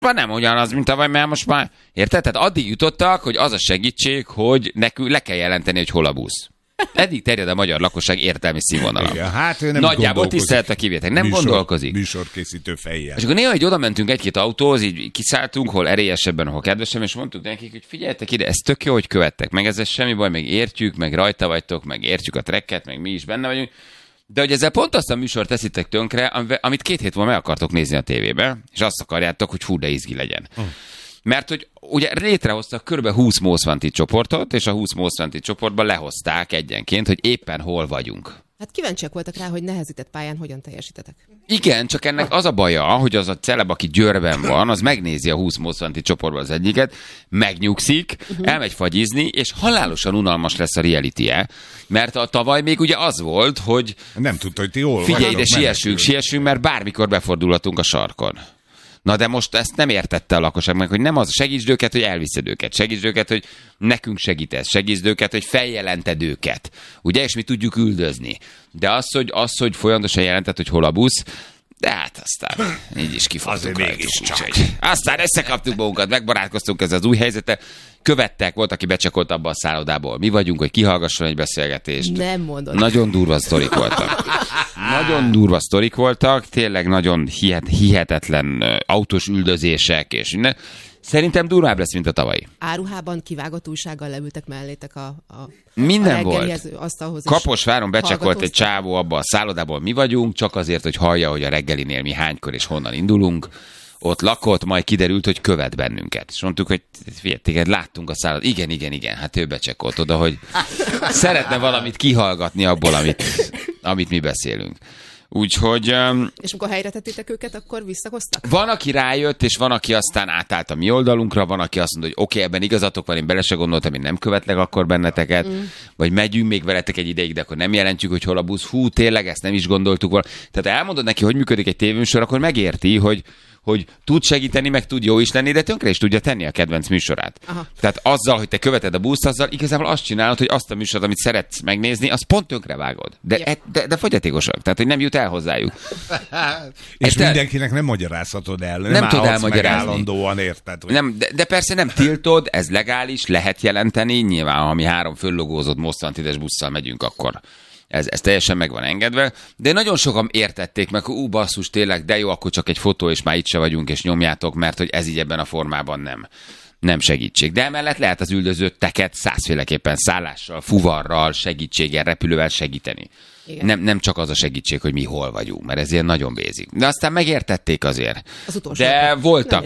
Van nem ugyanaz, mint tavaly, mert most már... Érted? Tehát addig jutottak, hogy az a segítség, hogy nekünk le kell jelenteni, hogy hol a busz. Eddig terjed a magyar lakosság értelmi színvonalam. Igen, hát ő nem nagyjából tisztelettel kivétek. Nem gondolkozik. Műsorkészítő fejjel. És akkor néha, hogy oda mentünk egy-két autóhoz, így kiszálltunk, hol erélyesebben, hol kedvesebben, és mondtuk nekik, hogy figyeljetek ide, ez tök jó, hogy követtek, meg ez semmi baj, meg értjük, meg rajta vagytok, meg értjük a trekket, meg mi is benne vagyunk. De hogy ezzel pont azt a műsort teszitek tönkre, amit 2 hét múlva meg akartok nézni a tévébe, és azt akarjátok, hogy fú, de izgi legyen. Mert hogy ugye létrehoztak kb. 20 Most Wanted csoportot, és a 20 Most Wanted csoportban lehozták egyenként, hogy éppen hol vagyunk. Hát kíváncsiak voltak rá, hogy nehezített pályán hogyan teljesítetek. Igen, csak ennek az a baja, hogy az a celeb, aki Győrben van, az megnézi a 20 Most Wanted csoportban az egyiket, megnyugszik, elmegy fagyizni, és halálosan unalmas lesz a reality-je, mert a tavaly még ugye az volt, hogy nem tudta, hogy ti hol figyelj, de siessünk, mert bármikor befordulhatunk a sarkon. Na de most ezt nem értette a lakosság meg, hogy nem az, segítsd őket, hogy elviszed őket, segítsd őket, hogy nekünk segítesz, segítsd őket, hogy feljelented őket, ugye, és mi tudjuk üldözni. De az, hogy folyamatosan jelentett, hogy hol a busz, de hát aztán így is kifogtuk rajtuk. Aztán összekaptuk magunkat, megbarátkoztunk ezzel az új helyzettel, követtek, volt, aki becsekolt abba a szállodából. Mi vagyunk, hogy kihallgasson egy beszélgetést. Nem mondod. Nagyon durva sztorik voltak. Nagyon durva sztorik voltak, tényleg nagyon hihetetlen autós üldözések, és minden. Szerintem durvább lesz, mint a tavalyi. Áruhában kivágott újsággal leültek mellétek minden volt. Asztalhoz. Kaposváron becsekolt egy csávó abba a szállodából, mi vagyunk, csak azért, hogy hallja, hogy a reggelinél mi hánykor és honnan indulunk. Ott lakott, majd kiderült, hogy követ bennünket. És mondtuk, hogy téged láttunk a szállodában. Igen, hát ő becsekolt oda, hogy szeretne valamit kihallgatni abból, amit mi beszélünk. Úgyhogy... És amikor helyre tettétek őket, akkor visszahoztak? Van, aki rájött, és van, aki aztán átállt a mi oldalunkra, van, aki azt mondta, hogy oké, ebben igazatok van, én bele se gondoltam, én nem követlek akkor benneteket, vagy megyünk még veletek egy ideig, de akkor nem jelentjük, hogy hol a busz. Hú, tényleg, ezt nem is gondoltuk volna. Tehát elmondod neki, hogy működik egy tévéműsor, akkor megérti, hogy tud segíteni, meg tud jó is lenni, de tönkre is tudja tenni a kedvenc műsorát. Aha. Tehát azzal, hogy te követed a buszt, azzal igazából azt csinálod, hogy azt a műsort, amit szeretsz megnézni, azt pont tönkre vágod. De fogyatékosak, tehát hogy nem jut el hozzájuk. És mindenkinek nem magyarázhatod el. Nem tud elmagyarázni. Állandóan érted. Hogy... Nem, de persze nem tiltod, ez legális, lehet jelenteni. Nyilván, ha mi 3 föllogózott Most Wanted-es busszal megyünk, akkor ez teljesen meg van engedve, de nagyon sokan értették meg, hogy basszus, tényleg, de jó, akkor csak egy fotó, és már itt se vagyunk, és nyomjátok, mert hogy ez így ebben a formában nem segítség. De emellett lehet az üldözötteket 100-féleképpen szállással, fuvarral, segítséggel, repülővel segíteni. Nem csak az a segítség, hogy mi hol vagyunk, mert ez ilyen nagyon basic. De aztán megértették azért. De voltak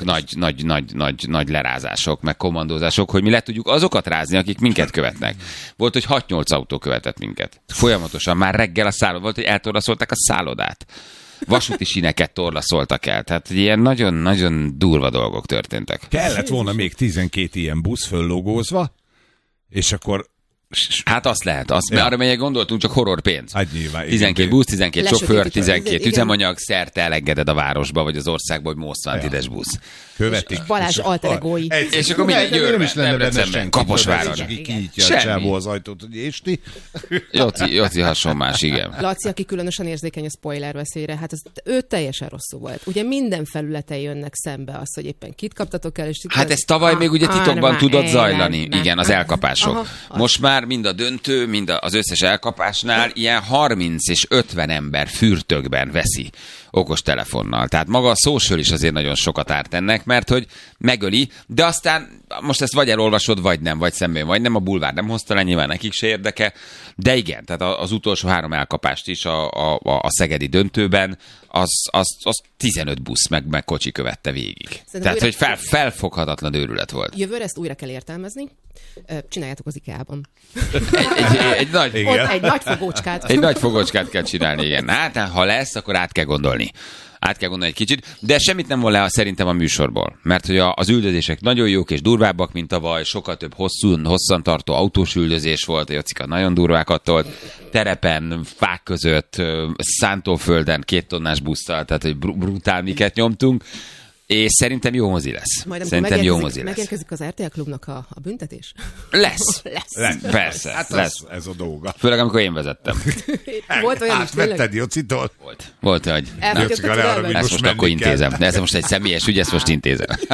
nagy lerázások, meg kommandózások, hogy mi le tudjuk azokat rázni, akik minket követnek. Volt, hogy 6-8 autó követett minket. Folyamatosan, már reggel a szállodát, volt, hogy eltorlaszolták a szállodát. Vasúti síneket torlaszoltak el. Tehát ilyen nagyon-nagyon durva dolgok történtek. Kellett volna még 12 ilyen busz föllogózva, és akkor... Hát azt lehet, arra melyek gondoltunk, csak horror pénz. Hát nyilván, 12 busz, 12 sofőr, 12 üzemanyag, szerte elengeded a városba, vagy az országba, hogy Most Wanted-es busz. Követik. És Balázs alter-egói. És akkor mindegy Győrben, Kaposváron. Kinyitja a csávó az ajtót, hogy és ti? Joci hasonlás, igen. Laci, aki különösen érzékeny a spoiler veszélyre, hát ő teljesen rosszul volt. Ugye minden felületen jönnek szembe az, hogy éppen kit kaptatok el, és hát ez tavaly még ugye titokban tudott zajlani, igen, az elkapások. Most már mind a döntő, mind az összes elkapásnál ilyen 30 és 50 ember fürtökben veszi okostelefonnal. Tehát maga a social is azért nagyon sokat árt ennek, mert hogy megöli, de aztán most ezt vagy elolvasod, vagy nem, vagy szemben, vagy nem, a bulvár nem hozta le, nyilván nekik se érdeke, de igen, tehát az utolsó 3 elkapást is a szegedi döntőben, az 15 busz meg kocsi követte végig. Szerintem tehát, hogy felfoghatatlan őrület volt. Jövőre ezt újra kell értelmezni. Csináljátok az IKEA-ban. Egy nagy fogócskát. Egy nagy fogócskát kell csinálni, igen. Hát, ha lesz, akkor át kell gondolni. Át kell gondolni egy kicsit, de semmit nem von le szerintem a műsorból. Mert hogy az üldözések nagyon jók és durvábbak, mint tavaly, sokkal több hosszan tartó autós üldözés volt, a Jocika nagyon durvákat tolt, terepen, fák között, szántófölden 2 tonnás busszal, tehát hogy brutál miket nyomtunk. És szerintem jó mozi lesz. Majd Szerintem jó mozi lesz. megérkezik az RTL Klubnak a büntetés? Lesz. Lesz. Persze, Hát lesz. ez a dolga. Főleg, amikor én vezettem. Volt olyan is tényleg? Átvetted Jocitól? Volt, hogy... Elfogyott a Jocika, ne arra, türelmed? hogy Ezt most akkor menni kell. intézem. De ez most egy személyes ügy, ezt most intézem.